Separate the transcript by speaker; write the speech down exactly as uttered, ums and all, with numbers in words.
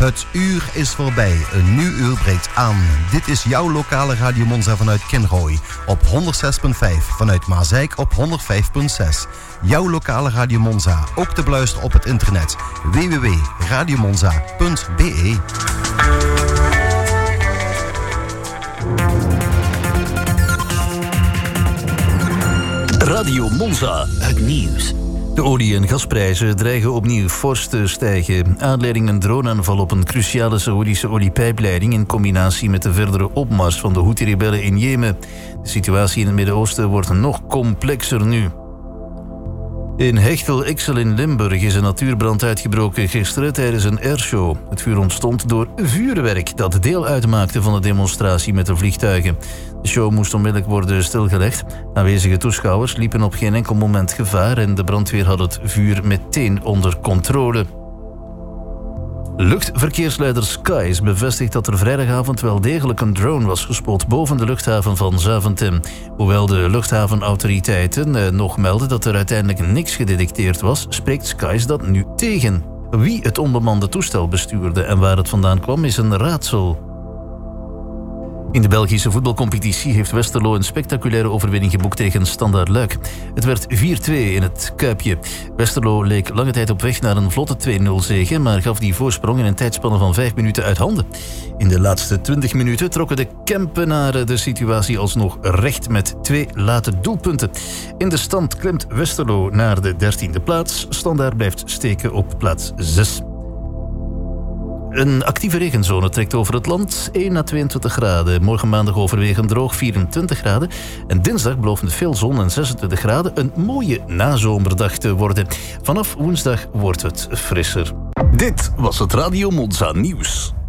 Speaker 1: Het uur is voorbij, een nieuw uur breekt aan. Dit is jouw lokale Radio Monza vanuit Kinrooi op honderdzes komma vijf, vanuit Maasijk op honderdvijf komma zes. Jouw lokale Radio Monza, ook te beluisteren op het internet w w w punt radio monza punt b e.
Speaker 2: Radio Monza, het nieuws. De olie- en gasprijzen dreigen opnieuw fors te stijgen. Aanleiding een droneaanval op een cruciale Saoedische oliepijpleiding in combinatie met de verdere opmars van de Houthi-rebellen in Jemen. De situatie in het Midden-Oosten wordt nog complexer nu. In Hechtel-Ixel in Limburg is een natuurbrand uitgebroken gisteren tijdens een airshow. Het vuur ontstond door vuurwerk dat deel uitmaakte van de demonstratie met de vliegtuigen. De show moest onmiddellijk worden stilgelegd. Aanwezige toeschouwers liepen op geen enkel moment gevaar en de brandweer had het vuur meteen onder controle. Luchtverkeersleider Skies bevestigt dat er vrijdagavond wel degelijk een drone was gespot boven de luchthaven van Zaventem. Hoewel de luchthavenautoriteiten eh, nog melden dat er uiteindelijk niks gedetecteerd was, spreekt Skies dat nu tegen. Wie het onbemande toestel bestuurde en waar het vandaan kwam is een raadsel. In de Belgische voetbalcompetitie heeft Westerlo een spectaculaire overwinning geboekt tegen Standaard Luik. Het werd vier twee in het Kuipje. Westerlo leek lange tijd op weg naar een vlotte twee nul zege, maar gaf die voorsprong in een tijdspanne van vijf minuten uit handen. In de laatste twintig minuten trokken de Kempenaren de situatie alsnog recht met twee late doelpunten. In de stand klimt Westerlo naar de dertiende plaats. Standaard blijft steken op plaats zes. Een actieve regenzone trekt over het land, één à tweeëntwintig graden. Morgen maandag overwegend droog, vierentwintig graden. En dinsdag belooft met veel zon en zesentwintig graden een mooie nazomerdag te worden. Vanaf woensdag wordt het frisser.
Speaker 3: Dit was het Radio Monza nieuws.